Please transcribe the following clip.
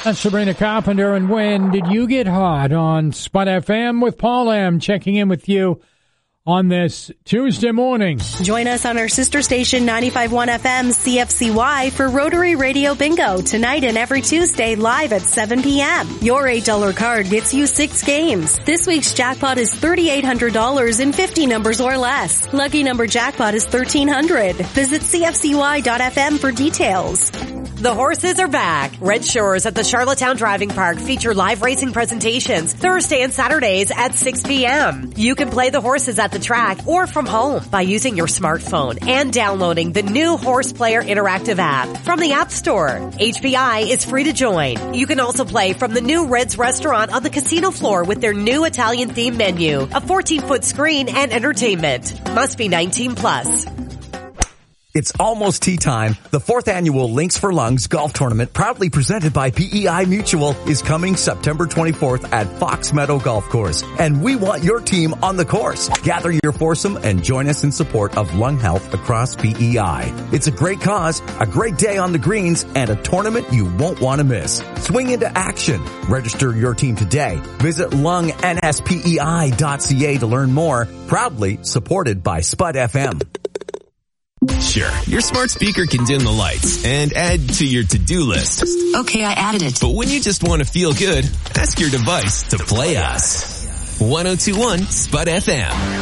That's Sabrina Carpenter. And when did you get hot on Spot FM with Paul M checking in with you on this Tuesday morning? Join us on our sister station 95.1 FM CFCY for Rotary Radio Bingo tonight and every Tuesday live at 7 p.m. Your $8 card gets you 6 games. This week's jackpot is $3,800 in 50 numbers or less. Lucky number jackpot is 1,300. Visit CFCY.FM for details. The horses are back. Red Shores at the Charlottetown Driving Park feature live racing presentations Thursday and Saturdays at 6 p.m. You can play the horses at the track or from home by using your smartphone and downloading the new Horse Player Interactive app from the App Store. HPI is free to join. You can also play from the new Red's Restaurant on the casino floor with their new Italian themed menu, a 14-foot screen, and entertainment. Must be 19 plus. It's almost tea time. The 4th annual Links for Lungs golf tournament, proudly presented by PEI Mutual, is coming September 24th at Fox Meadow Golf Course. And we want your team on the course. Gather your foursome and join us in support of lung health across PEI. It's a great cause, a great day on the greens, and a tournament you won't want to miss. Swing into action. Register your team today. Visit lungnspei.ca to learn more. Proudly supported by Spud FM. Sure, your smart speaker can dim the lights and add to your to-do list. Okay, I added it. But when you just want to feel good, ask your device to play us. 102.1 Spud FM.